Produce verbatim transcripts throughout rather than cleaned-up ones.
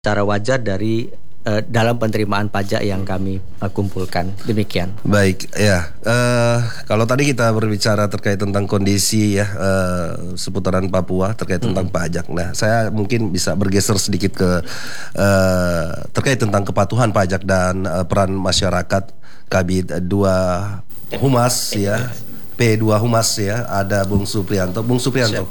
Secara wajar dari uh, dalam penerimaan pajak yang kami uh, kumpulkan. Demikian. Baik, ya. Uh, kalau tadi kita berbicara terkait tentang kondisi ya uh, seputaran Papua terkait tentang hmm. pajak. Nah, saya mungkin bisa bergeser sedikit ke uh, terkait tentang kepatuhan pajak dan uh, peran masyarakat. Kabid dua Humas ya, P dua Humas ya. Ada Bung Supriyanto. Bung Supriyanto.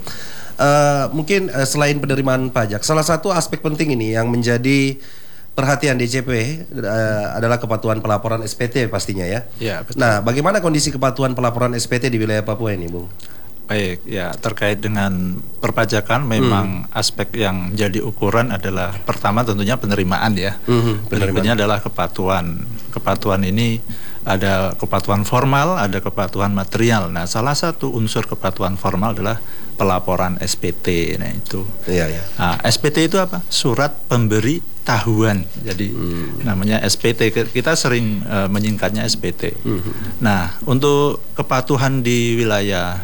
Uh, mungkin uh, selain penerimaan pajak, salah satu aspek penting ini yang menjadi perhatian D C P uh, adalah kepatuhan pelaporan S P T pastinya ya. Ya, betul. Nah, bagaimana kondisi kepatuhan pelaporan S P T di wilayah Papua ini, Bung? Baik, ya terkait dengan perpajakan memang hmm. aspek yang menjadi ukuran adalah pertama tentunya penerimaan ya. Hmm, Berikutnya adalah kepatuhan. Kepatuhan ini ada kepatuhan formal, ada kepatuhan material. Nah, salah satu unsur kepatuhan formal adalah pelaporan S P T. Nah, itu. Iya, iya. Nah, S P T itu apa? Surat pemberi tahuan. Jadi hmm. namanya S P T. Kita sering uh, menyingkatnya S P T. Hmm. Nah, untuk kepatuhan di wilayah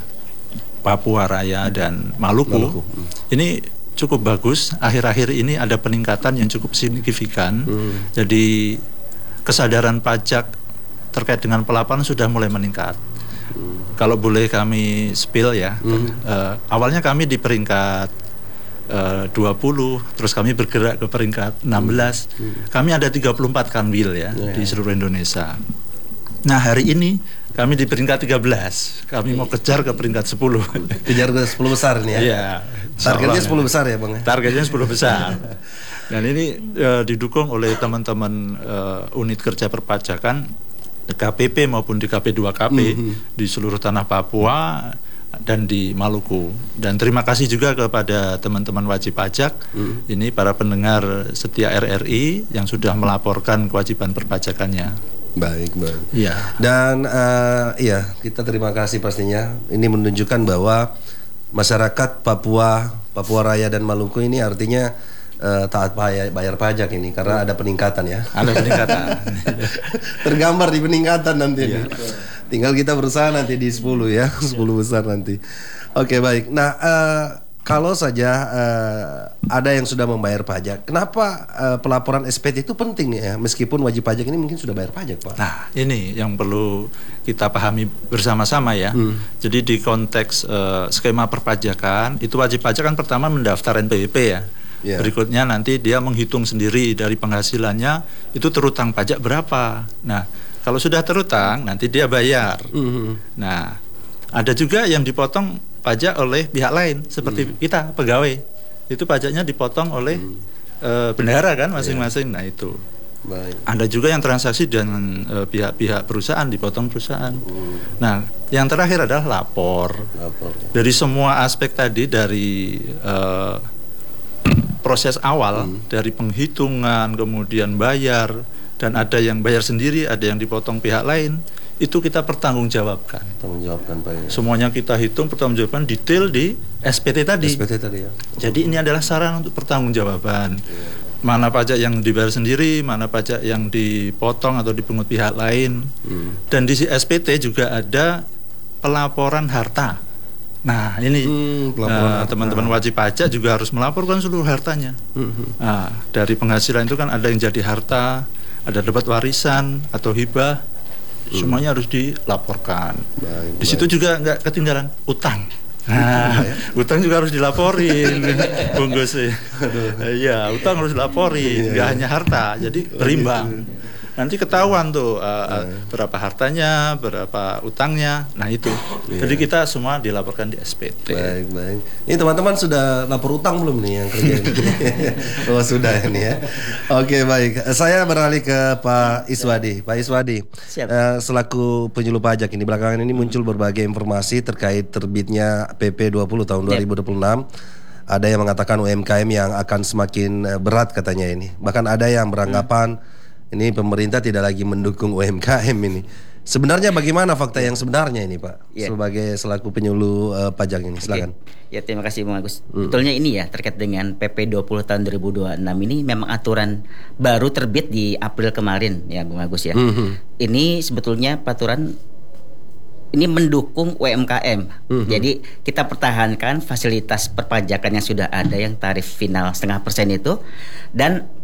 Papua Raya dan Maluku, Maluku. Hmm. ini cukup bagus. Akhir-akhir ini ada peningkatan yang cukup signifikan. Hmm. Jadi kesadaran pajak terkait dengan pelaporan sudah mulai meningkat. Hmm. Kalau boleh kami spill ya, hmm. uh, awalnya kami di peringkat uh, dua puluh, terus kami bergerak ke peringkat enam belas. Hmm. Kami ada tiga puluh empat kanwil ya yeah. di seluruh Indonesia. Nah, hari ini kami di peringkat tiga belas. Kami mau kejar ke peringkat sepuluh. Kejar ke sepuluh besar nih ya. Iya. Targetnya sepuluh besar ya, Bang. Targetnya sepuluh besar. Dan ini uh, didukung oleh teman-teman uh, unit kerja perpajakan K P P maupun di K P dua K P mm-hmm. di seluruh tanah Papua dan di Maluku. Dan terima kasih juga kepada teman-teman wajib pajak, mm. ini para pendengar setia R R I yang sudah melaporkan kewajiban perpajakannya. Baik, baik. Ya. Dan uh, iya, kita terima kasih pastinya. Ini menunjukkan bahwa masyarakat Papua, Papua Raya dan Maluku ini artinya uh, taat bayar, bayar pajak ini karena ada peningkatan ya. Ada peningkatan. Tergambar di peningkatan nanti. Ya. Tinggal kita berusaha nanti di sepuluh ya, sepuluh besar nanti. Oke, baik. Nah, uh, kalau saja uh, ada yang sudah membayar pajak, kenapa uh, pelaporan S P T itu penting ya? Meskipun wajib pajak ini mungkin sudah bayar pajak, Pak. Nah, ini yang perlu kita pahami bersama-sama ya. Hmm. Jadi di konteks uh, skema perpajakan, itu wajib pajak kan pertama mendaftar N P W P ya. Yeah. Berikutnya nanti dia menghitung sendiri dari penghasilannya itu terutang pajak berapa. Nah, kalau sudah terutang nanti dia bayar. Mm-hmm. Nah, ada juga yang dipotong pajak oleh pihak lain seperti mm. kita pegawai. Itu pajaknya dipotong oleh mm. uh, bendahara kan masing-masing. Yeah. Nah, itu. Baik. Ada juga yang transaksi dengan uh, pihak-pihak perusahaan dipotong perusahaan. Mm. Nah, yang terakhir adalah lapor. Lapor. Dari semua aspek tadi dari uh, proses awal hmm. dari penghitungan kemudian bayar dan ada yang bayar sendiri, ada yang dipotong pihak lain, itu kita pertanggungjawabkan. Pertanggungjawabkan Pak. Ya. Semuanya kita hitung pertanggungjawaban detail di S P T tadi. S P T tadi ya. Jadi ini adalah saran untuk pertanggungjawaban. Yeah. Mana pajak yang dibayar sendiri, mana pajak yang dipotong atau dipungut pihak lain. Hmm. Dan di S P T juga ada pelaporan harta. Nah, ini hmm, uh, teman-teman wajib pajak juga harus melaporkan seluruh hartanya. Hmm. Nah, dari penghasilan itu kan ada yang jadi harta, ada dapat warisan atau hibah, hmm. semuanya harus dilaporkan. Baik, di situ baik. Juga nggak ketinggalan utang. Nah, ya? Utang juga harus dilaporin, Bung Gus. Iya, utang harus dilaporin, nggak hanya harta, jadi berimbang. Nanti ketahuan tuh uh, yeah. berapa hartanya, berapa utangnya. Nah itu. Yeah. Jadi kita semua dilaporkan di S P T. Baik, baik. Ini teman-teman sudah lapor utang belum nih yang kerja ini? Oh sudah ini ya. Oke, baik. Saya beralih ke Pak Iswadi. Pak Iswadi, uh, selaku penyuluh pajak ini belakangan ini muncul berbagai informasi terkait terbitnya P P dua puluh tahun dua ribu dua puluh enam. Ada yang mengatakan U M K M yang akan semakin berat katanya ini. Bahkan ada yang beranggapan hmm. ini pemerintah tidak lagi mendukung U M K M ini. Sebenarnya bagaimana fakta yang sebenarnya ini Pak? Ya. Sebagai selaku penyuluh uh, pajak ini, silakan. Oke. Ya terima kasih Bung Agus. Hmm. Betulnya ini ya terkait dengan P P dua puluh tahun dua ribu dua puluh enam ini memang aturan baru terbit di April kemarin ya Bung Agus ya. Hmm. Ini sebetulnya peraturan ini mendukung U M K M. Mhm. Jadi kita pertahankan fasilitas perpajakan yang sudah ada yang tarif final setengah persen itu, dan